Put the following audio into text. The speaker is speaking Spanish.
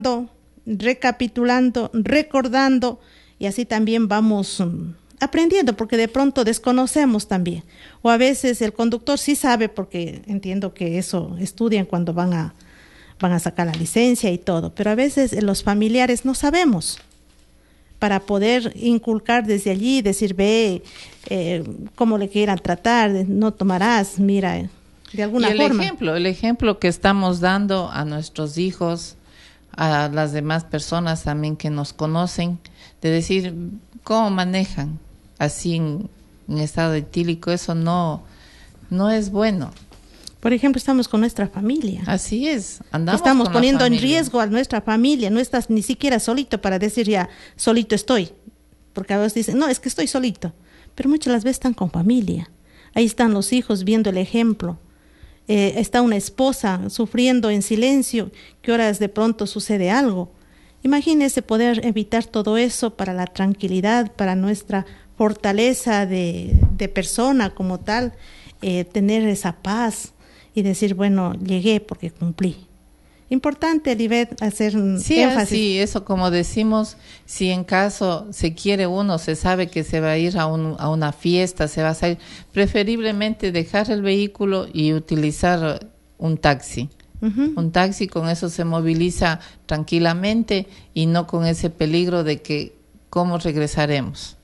recapitulando, recordando, y así también vamos aprendiendo, porque de pronto desconocemos también. O a veces el conductor sí sabe, porque entiendo que eso estudian cuando van a sacar la licencia y todo, pero a veces los familiares no sabemos, para poder inculcar desde allí, decir, ve, cómo le quieran tratar, no tomarás, mira, de alguna forma. El ejemplo que estamos dando a nuestros hijos, a las demás personas también que nos conocen, de decir cómo manejan así en estado etílico, eso no es bueno. Por ejemplo, estamos con nuestra familia. Así es, andamos estamos con poniendo en riesgo a nuestra familia, no estás ni siquiera solito para decir ya, solito estoy. Porque a veces dicen, no, es que estoy solito. Pero muchas las veces están con familia. Ahí están los hijos viendo el ejemplo. Está una esposa sufriendo en silencio, que horas de pronto sucede algo. Imagínese poder evitar todo eso para la tranquilidad, para nuestra fortaleza de persona como tal, tener esa paz y decir, bueno, llegué porque cumplí. Importante, Lisbeth, hacer énfasis. Sí, eso como decimos, si en caso se quiere uno, se sabe que se va a ir a una fiesta, se va a salir, preferiblemente dejar el vehículo y utilizar un taxi. Uh-huh. Un taxi, con eso se moviliza tranquilamente y no con ese peligro de que cómo regresaremos.